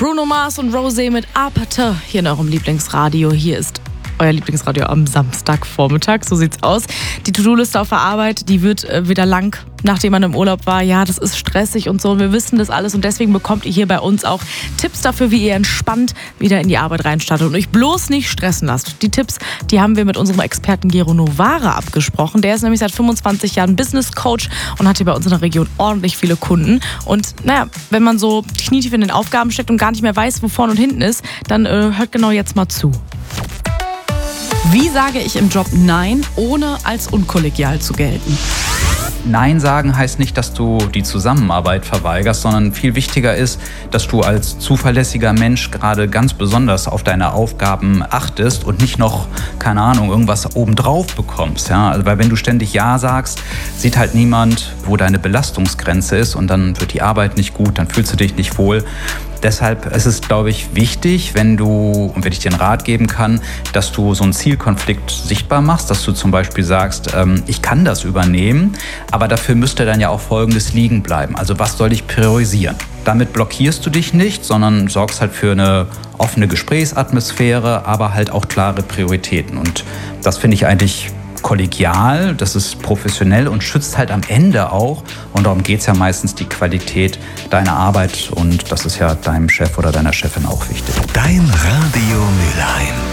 Bruno Mars und Rosé mit Apathe hier in eurem Lieblingsradio. Hier ist euer Lieblingsradio am Samstagvormittag, so sieht's aus. Die To-Do-Liste auf der Arbeit, die wird wieder lang, nachdem man im Urlaub war. Ja, das ist stressig und so, und wir wissen das alles, und deswegen bekommt ihr hier bei uns auch Tipps dafür, wie ihr entspannt wieder in die Arbeit reinstartet und euch bloß nicht stressen lasst. Die Tipps, die haben wir mit unserem Experten Gero Novara abgesprochen. Der ist nämlich seit 25 Jahren Business Coach und hat hier bei uns in der Region ordentlich viele Kunden. Und wenn man so knietief in den Aufgaben steckt und gar nicht mehr weiß, wo vorne und hinten ist, dann hört genau jetzt mal zu. Wie sage ich im Job Nein, ohne als unkollegial zu gelten? Nein sagen heißt nicht, dass du die Zusammenarbeit verweigerst, sondern viel wichtiger ist, dass du als zuverlässiger Mensch gerade ganz besonders auf deine Aufgaben achtest und nicht noch, keine Ahnung, irgendwas obendrauf bekommst. Ja? Also, weil wenn du ständig Ja sagst, sieht halt niemand, wo deine Belastungsgrenze ist, und dann wird die Arbeit nicht gut, dann fühlst du dich nicht wohl. Deshalb ist es, glaube ich, wichtig, wenn ich dir einen Rat geben kann, dass du so einen Zielkonflikt sichtbar machst, dass du zum Beispiel sagst, ich kann das übernehmen, aber dafür müsste dann ja auch Folgendes liegen bleiben. Also was soll ich priorisieren? Damit blockierst du dich nicht, sondern sorgst halt für eine offene Gesprächsatmosphäre, aber halt auch klare Prioritäten. Und das finde ich eigentlich kollegial, das ist professionell und schützt halt am Ende auch, und darum geht es ja meistens, die Qualität deiner Arbeit, und das ist ja deinem Chef oder deiner Chefin auch wichtig. Dein Radio Mülheim.